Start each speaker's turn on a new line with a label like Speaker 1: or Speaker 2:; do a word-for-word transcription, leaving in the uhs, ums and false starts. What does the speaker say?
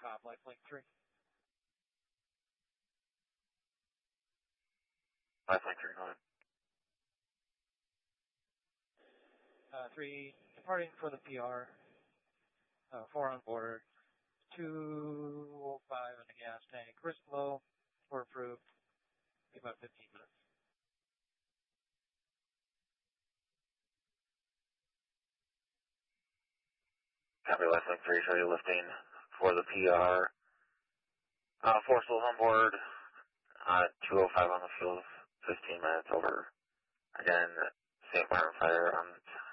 Speaker 1: top, lifelink three.
Speaker 2: Lifelink three, go ahead.
Speaker 1: Uh, three, departing for the P R, uh, four on board, two oh five in the gas tank, risk low, we're approved, be about fifteen minutes.
Speaker 2: Copy, Lifelink three, show you lifting for the P R. Uh, four souls on board, uh, two oh five on the fuel, fifteen minutes over. Again, Saint Martin Fire on